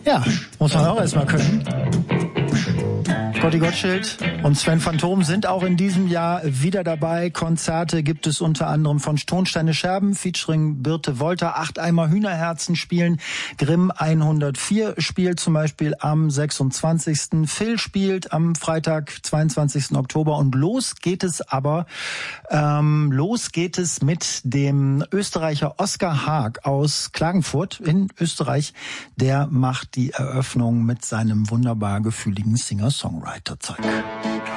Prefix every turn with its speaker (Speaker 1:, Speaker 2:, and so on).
Speaker 1: Ja, muss man auch erstmal können. Gotti Gottschild und Sven Phantom sind auch in diesem Jahr wieder dabei. Konzerte gibt es unter anderem von Tonsteine Scherben featuring Birte Wolter. 8 Eimer Hühnerherzen spielen. Grimm 104 spielt zum Beispiel am 26. Phil spielt am Freitag, 22. Oktober. Und los geht es mit dem Österreicher Oskar Haag aus Klagenfurt in Österreich. Der macht die Eröffnung mit seinem wunderbar gefühligen Singer-Songwriter-Zeug.